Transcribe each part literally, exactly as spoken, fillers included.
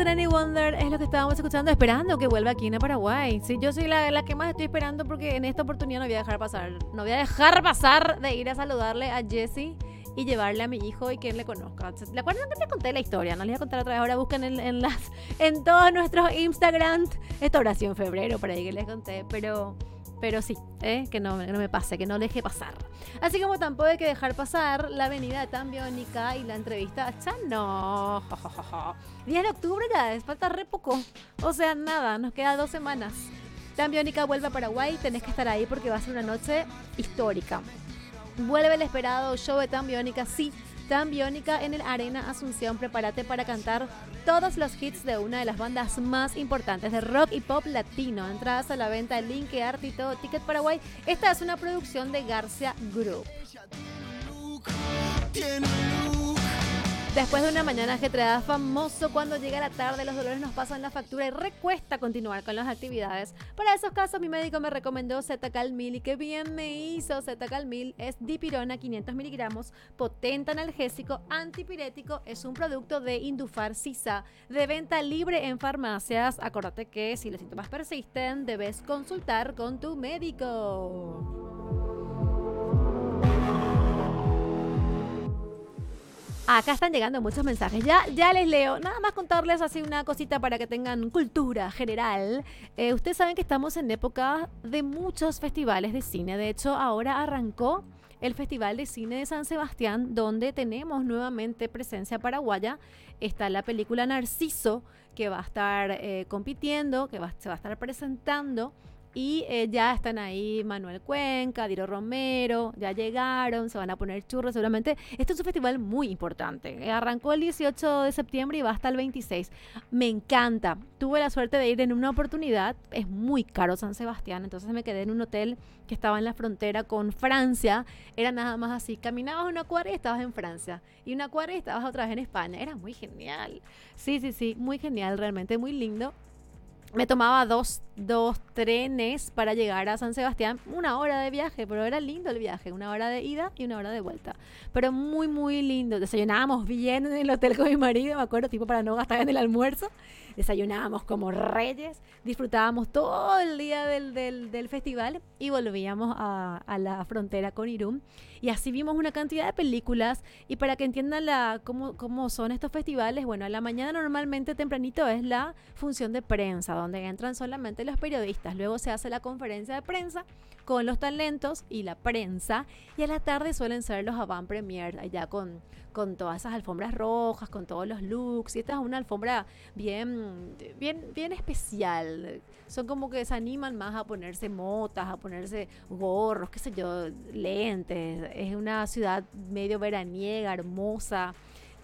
One Any Wonder es lo que estábamos escuchando, esperando que vuelva aquí en Paraguay. Sí, yo soy la, la que más estoy esperando porque en esta oportunidad no voy a dejar pasar, no voy a dejar pasar de ir a saludarle a Jessie y llevarle a mi hijo y que él le conozca. ¿Le acuerdan que te conté la historia? No les voy a contar otra vez. Ahora busquen en, en, las, en todos nuestros Instagram. Esta oración en febrero, por ahí que les conté. Pero, pero sí, ¿eh? que, no, que no me pase, que no deje pasar. Así como tampoco hay que dejar pasar la venida de Tan Biónica y la entrevista a Chano. diez de octubre ya, es, falta re poco. O sea, nada, nos queda dos semanas. Tan Biónica vuelve a Paraguay, tenés que estar ahí porque va a ser una noche histórica. Vuelve el esperado show de Tan Biónica, sí, Tan Biónica en el Arena Asunción. Prepárate para cantar todos los hits de una de las bandas más importantes de rock y pop latino. Entradas a la venta en Link, Art y todo Ticket Paraguay. Esta es una producción de Garcia Group. Después de una mañana ajetreada, famoso, cuando llega la tarde los dolores nos pasan la factura y recuesta continuar con las actividades. Para esos casos mi médico me recomendó Zetacalmil y qué bien me hizo. Zetacalmil es dipirona quinientos miligramos, potente analgésico, antipirético, es un producto de Indufar Sisa, de venta libre en farmacias. Acuérdate que si los síntomas persisten debes consultar con tu médico. Acá están llegando muchos mensajes, ya, ya les leo. Nada más contarles así una cosita para que tengan cultura general. Eh, ustedes saben que estamos en época de muchos festivales de cine. De hecho, ahora arrancó el Festival de Cine de San Sebastián, donde tenemos nuevamente presencia paraguaya. Está la película Narciso, que va a estar eh, compitiendo, que va, se va a estar presentando. Y eh, ya están ahí Manuel Cuenca, Diro Romero, ya llegaron, se van a poner churros seguramente. Este es un festival muy importante. Arrancó el dieciocho de septiembre y va hasta el veintiséis. Me encanta. Tuve la suerte de ir en una oportunidad. Es muy caro San Sebastián, entonces me quedé en un hotel que estaba en la frontera con Francia. Era nada más así. Caminabas una cuadra y estabas en Francia. Y una cuadra y estabas otra vez en España. Era muy genial. Sí, sí, sí. Muy genial, realmente muy lindo. Me tomaba dos, dos trenes para llegar a San Sebastián, una hora de viaje, pero era lindo el viaje, una hora de ida y una hora de vuelta, pero muy muy lindo. Desayunábamos bien en el hotel con mi marido, me acuerdo, tipo para no gastar en el almuerzo. Desayunábamos como reyes, disfrutábamos todo el día del, del, del festival y volvíamos a, a la frontera con Irún. Y así vimos una cantidad de películas. Y para que entiendan la, cómo, cómo son estos festivales, bueno, a la mañana normalmente tempranito es la función de prensa, donde entran solamente los periodistas. Luego se hace la conferencia de prensa con los talentos y la prensa. Y a la tarde suelen ser los avant premier, allá con, con todas esas alfombras rojas, con todos los looks. Y esta es una alfombra bien, bien, bien especial. Son como que se animan más a ponerse motas, a ponerse gorros, qué sé yo, lentes. Es una ciudad medio veraniega, hermosa,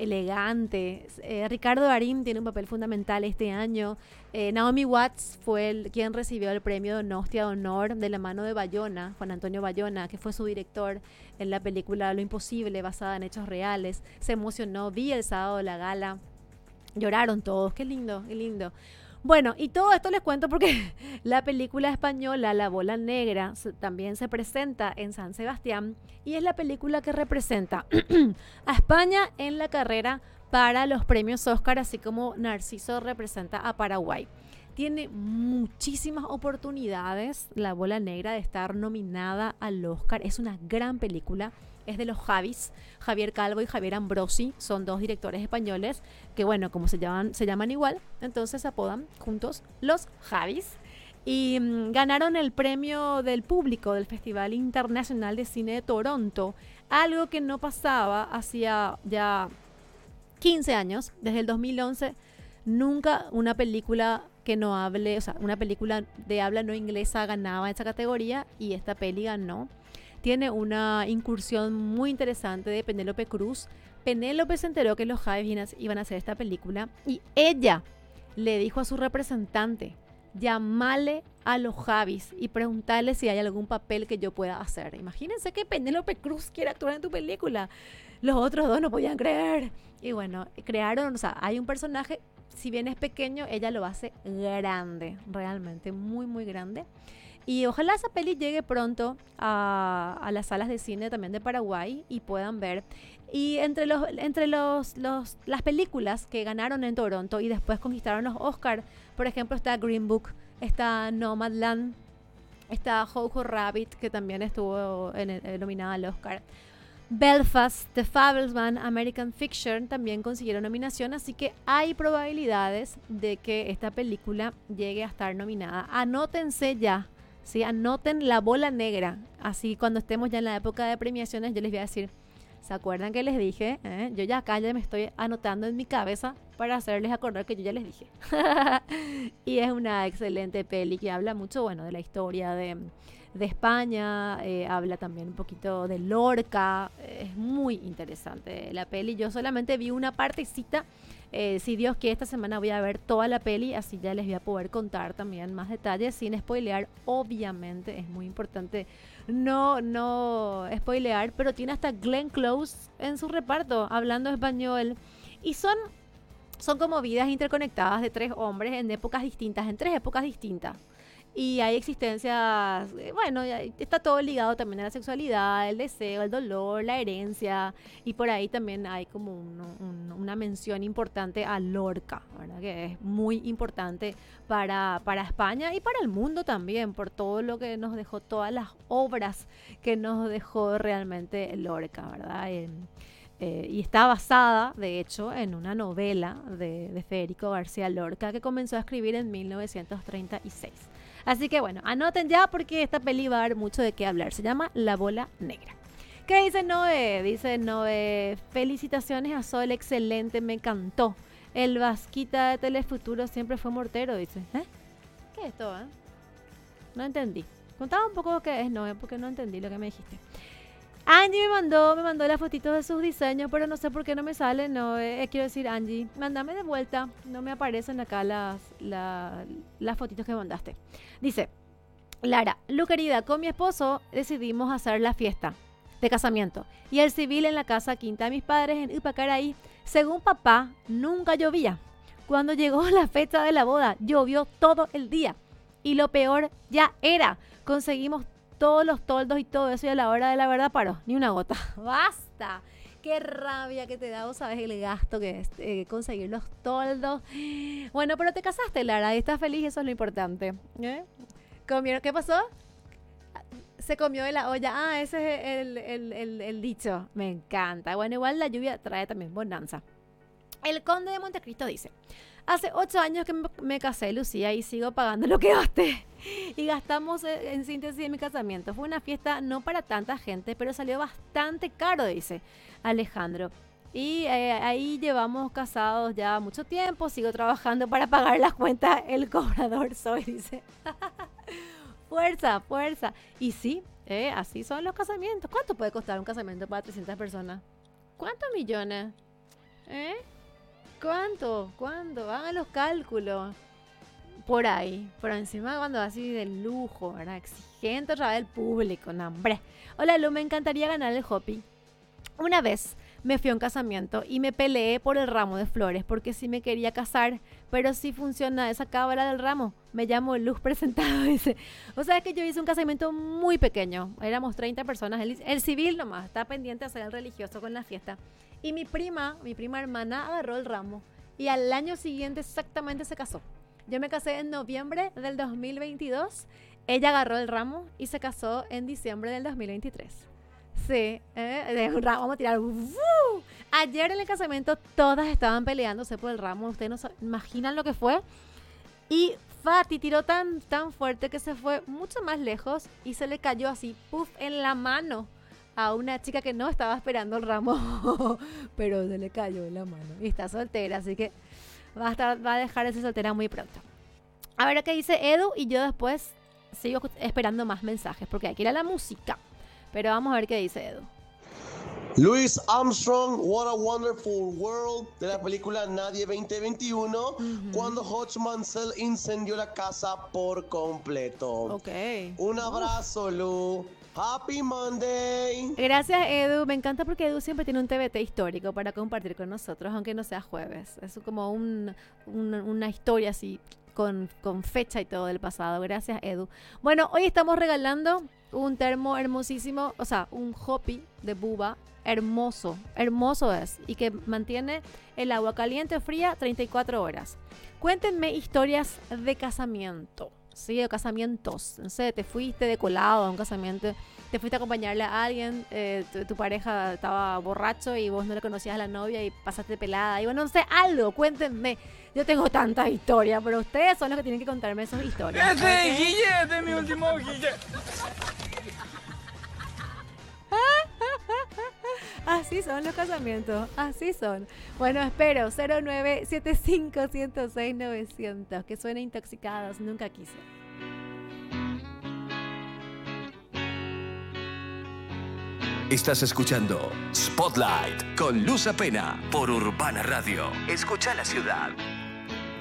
elegante. Eh, Ricardo Darín tiene un papel fundamental este año. Eh, Naomi Watts fue el, quien recibió el premio Donostia de Honor de la mano de Bayona, Juan Antonio Bayona, que fue su director en la película Lo Imposible, basada en hechos reales. Se emocionó, vi el sábado la gala, lloraron todos, qué lindo, qué lindo. Bueno, y todo esto les cuento porque la película española La Bola Negra también se presenta en San Sebastián y es la película que representa a España en la carrera para los premios Oscar, así como Narciso representa a Paraguay. Tiene muchísimas oportunidades La Bola Negra de estar nominada al Oscar. Es una gran película. Es de los Javis, Javier Calvo y Javier Ambrosi, son dos directores españoles que, bueno, como se llaman, se llaman igual, entonces se apodan juntos los Javis. Y mmm, ganaron el premio del público del Festival Internacional de Cine de Toronto, algo que no pasaba hacía ya quince años, desde el dos mil once, nunca una película que no hable, o sea, una película de habla no inglesa ganaba esa categoría y esta peli ganó. Tiene una incursión muy interesante de Penélope Cruz. Penélope se enteró que los Javis iban a hacer esta película y ella le dijo a su representante, llamale a los Javis y preguntarle si hay algún papel que yo pueda hacer. Imagínense que Penélope Cruz quiere actuar en tu película. Los otros dos no podían creer. Y bueno, crearon, o sea, hay un personaje, si bien es pequeño, ella lo hace grande, realmente muy, muy grande. Y ojalá esa peli llegue pronto a, a las salas de cine también de Paraguay y puedan ver. Y entre los entre los, los las películas que ganaron en Toronto y después conquistaron los Oscar, por ejemplo, está Green Book, está Nomadland, está Jojo Rabbit, que también estuvo en el, nominada al Oscar. Belfast, The Fabelman, American Fiction también consiguieron nominación, así que hay probabilidades de que esta película llegue a estar nominada. Anótense ya, ¿sí? Anoten la bola negra, así cuando estemos ya en la época de premiaciones yo les voy a decir, ¿se acuerdan que les dije? ¿Eh? Yo ya acá ya me estoy anotando en mi cabeza para hacerles acordar que yo ya les dije. Y es una excelente peli que habla mucho, bueno, de la historia de... de España, eh, habla también un poquito de Lorca, eh, es muy interesante la peli. Yo solamente vi una partecita, eh, si Dios quiere esta semana voy a ver toda la peli, así ya les voy a poder contar también más detalles sin spoilear. Obviamente es muy importante no, no spoilear, pero tiene hasta Glenn Close en su reparto hablando español y son, son como vidas interconectadas de tres hombres en épocas distintas, en tres épocas distintas. Y hay existencias, bueno, está todo ligado también a la sexualidad, el deseo, el dolor, la herencia. Y por ahí también hay como un, un, una mención importante a Lorca, ¿verdad? Que es muy importante para, para España y para el mundo también, por todo lo que nos dejó, todas las obras que nos dejó realmente Lorca, ¿verdad? En, Eh, y está basada, de hecho, en una novela de, de Federico García Lorca que comenzó a escribir en mil novecientos treinta y seis. Así que bueno, anoten ya porque esta peli va a dar mucho de qué hablar. Se llama La Bola Negra. ¿Qué dice Noé? Dice Noé, felicitaciones a Sol, excelente, me encantó. El Vasquita de Telefuturo siempre fue mortero, dice. ¿Eh? ¿Qué es esto? Eh? No entendí. Contaba un poco qué es Noé porque no entendí lo que me dijiste. Angie me mandó, me mandó las fotitos de sus diseños, pero no sé por qué no me sale. No, eh, quiero decir, Angie, mándame de vuelta. No me aparecen acá las, la, las fotitos que mandaste. Dice, Lara, Lu querida, con mi esposo decidimos hacer la fiesta de casamiento y el civil en la casa quinta de mis padres en Ipacaraí. Según papá, nunca llovía. Cuando llegó la fecha de la boda, llovió todo el día. Y lo peor ya era, conseguimos todos los toldos y todo eso y a la hora de la verdad paró, ni una gota. ¡Basta! ¡Qué rabia que te da! Vos sabés el gasto que es eh, conseguir los toldos. Bueno, pero te casaste, Lara, y estás feliz, eso es lo importante. ¿Eh? ¿Comieron? ¿Qué pasó? Se comió de la olla. Ah, ese es el, el, el, el dicho. Me encanta. Bueno, igual la lluvia trae también bonanza. El Conde de Montecristo dice, hace ocho años que me casé, Lucía, y sigo pagando lo que gasté. Y gastamos en síntesis de mi casamiento. Fue una fiesta no para tanta gente, pero salió bastante caro, dice Alejandro. Y eh, ahí llevamos casados ya mucho tiempo. Sigo trabajando para pagar las cuentas. El cobrador soy, dice. Fuerza, fuerza. Y sí, eh, así son los casamientos. ¿Cuánto puede costar un casamiento para trescientas personas? ¿Cuántos millones? ¿Eh? ¿Cuánto? ¿Cuánto? Hagan los cálculos. Por ahí, por encima cuando así de lujo, ¿verdad? Exigente otra vez el público, no, hombre. Hola Lu, me encantaría ganar el Hopi. Una vez me fui a un casamiento y me peleé por el ramo de flores porque sí me quería casar, pero sí funciona esa cábala del ramo. Me llamo Luz Presentado, dice. O sea, es que yo hice un casamiento muy pequeño, éramos treinta personas, el, el civil nomás, está pendiente de hacer el religioso con la fiesta. Y mi prima, mi prima hermana agarró el ramo y al año siguiente exactamente se casó. Yo me casé en noviembre del dos mil veintidós, ella agarró el ramo y se casó en diciembre del dos mil veintitrés. Sí, eh, de un ramo, vamos a tirar. ¡Uh! Ayer en el casamiento todas estaban peleándose por el ramo, ustedes no se imaginan lo que fue. Y Fati tiró tan, tan fuerte que se fue mucho más lejos y se le cayó así, puff, en la mano a una chica que no estaba esperando el ramo, pero se le cayó en la mano y está soltera, así que va a, estar, va a dejar esa soltera muy pronto. A ver qué dice Edu y yo después sigo esperando más mensajes porque hay que ir a la música. Pero vamos a ver qué dice Edu. Louis Armstrong, What a Wonderful World, de la película Nadie veinte veintiuno, uh-huh. Cuando Hutch Mansell incendió la casa por completo. Ok. Un abrazo, Lu. Happy Monday. Gracias, Edu. Me encanta porque Edu siempre tiene un T B T histórico para compartir con nosotros, aunque no sea jueves. Es como un, un, una historia así con, con fecha y todo del pasado. Gracias, Edu. Bueno, hoy estamos regalando un termo hermosísimo, o sea, un hopi de Buba. Hermoso, hermoso es. Y que mantiene el agua caliente o fría treinta y cuatro horas. Cuéntenme historias de casamiento. Sí, de casamientos. No sé, te fuiste de colado a un casamiento, te fuiste a acompañarle a alguien, eh, tu, tu pareja estaba borracho y vos no le conocías a la novia y pasaste pelada. Y bueno, no sé, algo, cuéntenme. Yo tengo tantas historias, pero ustedes son los que tienen que contarme esas historias. Este ¿okay? es Guille, este es mi último Guille. Así son los casamientos, así son. Bueno, espero, cero nueve siete cinco, uno cero seis, novecientos, que suene intoxicados, nunca quise. Estás escuchando Spotlight con Luz Apena por Urbana Radio. Escucha la ciudad.